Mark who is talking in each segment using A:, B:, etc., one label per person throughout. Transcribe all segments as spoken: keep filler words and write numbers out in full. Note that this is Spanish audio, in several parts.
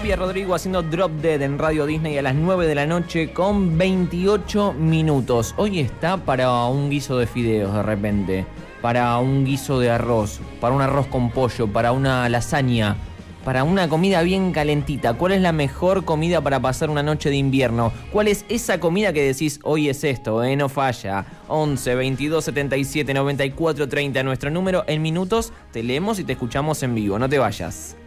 A: Olivia Rodrigo haciendo Drop Dead en Radio Disney a las nueve de la noche con veintiocho minutos. Hoy está para un guiso de fideos de repente, para un guiso de arroz, para un arroz con pollo, para una lasaña, para una comida bien calentita. ¿Cuál es la mejor comida para pasar una noche de invierno? ¿Cuál es esa comida que decís, hoy es esto, eh? No falla? once, veintidós, setenta y siete, noventa y cuatro, treinta, nuestro número. En minutos te leemos y te escuchamos en vivo. No te vayas.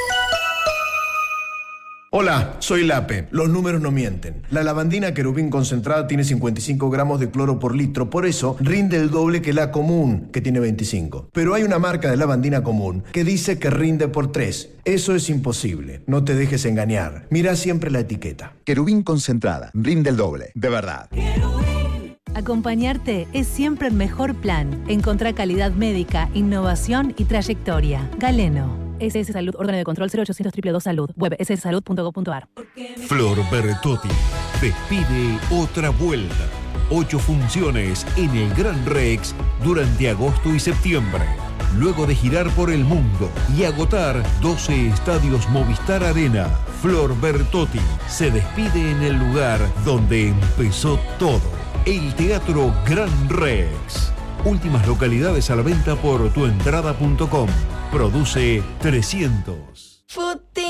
B: Hola, soy Lape. Los números no mienten. La lavandina querubín concentrada tiene cincuenta y cinco gramos de cloro por litro, por eso rinde el doble que la común, que tiene veinticinco. Pero hay una marca de lavandina común que dice que rinde por tres. Eso es imposible. No te dejes engañar. Mira siempre la etiqueta.
C: Querubín concentrada, rinde el doble, de verdad.
D: Acompañarte es siempre el mejor plan. Encontrá calidad médica, innovación y trayectoria. Galeno. S S Salud, órgano de control cero ochocientos dos dos dos Salud. Web ese ese salud punto com punto a r.
E: Flor Bertotti despide otra vuelta. Ocho funciones en el Gran Rex durante agosto y septiembre. Luego de girar por el mundo y agotar doce estadios Movistar Arena, Flor Bertotti se despide en el lugar donde empezó todo. El Teatro Gran Rex. Últimas localidades a la venta por tuentrada punto com. Produce trescientos.